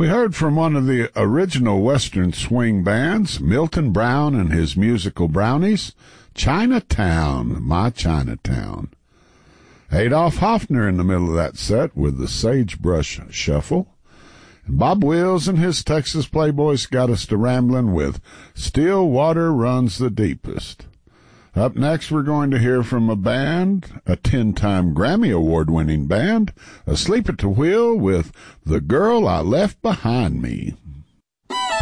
We heard from one of the original Western swing bands, Milton Brown and his musical Brownies, Chinatown, My Chinatown. Adolph Hoffner in the middle of that set with the Sagebrush Shuffle. And Bob Wills and his Texas Playboys got us to rambling with Still Water Runs the Deepest. Up next, we're going to hear from a band, a 10-time Grammy Award-winning band, Asleep at the Wheel with The Girl I Left Behind Me.